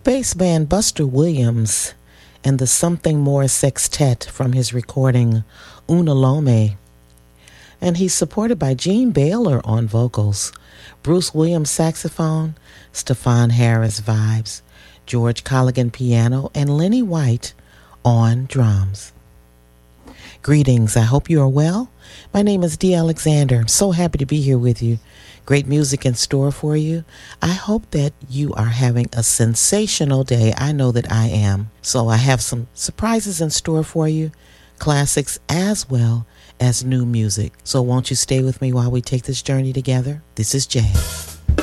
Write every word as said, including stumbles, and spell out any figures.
Bass man Buster Williams and the Something More Sextet from his recording Una Lome. And he's supported by Gene Baylor on vocals, Bruce Williams saxophone, Stefan Harris vibes, George Colligan piano, and Lenny White on drums. Greetings, I hope you are well. My name is Dee Alexander. I'm so happy to be here with you. Great music in store for you. I hope that you are having a sensational day. I know that I am. So I have some surprises in store for you, classics as well as new music. So won't you stay with me while we take this journey together? This is Jazz.